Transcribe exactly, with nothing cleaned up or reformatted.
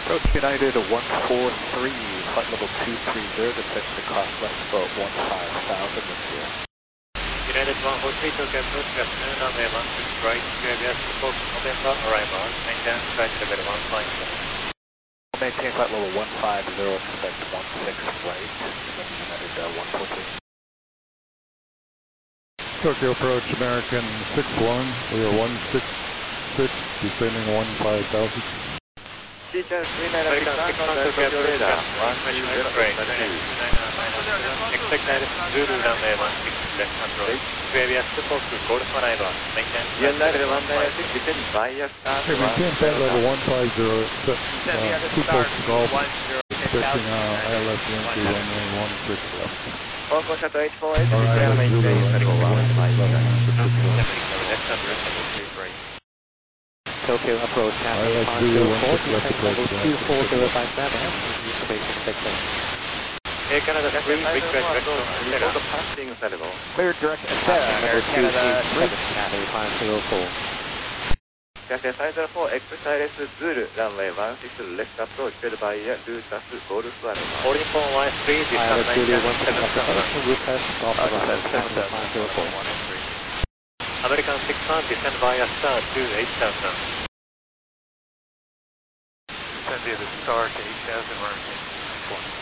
Approach United one four three, flight level two three zero, descend to cross left about one five thousand with you. United one four three, Tokyo approach, good afternoon, runway one six right, Square West, Fox November, arrival, maintain flight level one five zero. Maintain flight level one five zero, expect one six right, United uh, one four three. Tokyo approach, American six one, we are one six six, descending one five thousand. American six one, Tokyo approach, one two zero, expect Zulu runway one six left approach, Square West, Fox Golf arrival, maintain United one nine six, descend bias start. Hey, maintain flight level one five zero, except uh, two Fox Golf, expecting uh, I L S Yankee runway one six left. Fogo Shuttle eight four eight, descend maintain level one five zero. Tokyo approach, Happy five zero four, descend level two four zero five seven, information expecting. Air Canada three, request direct Report passing level. Clear direct Sarah, Air Canada three, Happy five zero four. Cathay five zero four, exercise Zulu, runway one six left approach, fed by Lutas Golf runway. Holding four one three, descend maintain seven thousand. Request Golf arrival, seven five zero four. American six one, descend via star to eight thousand. Descend via the star to eight thousand, runway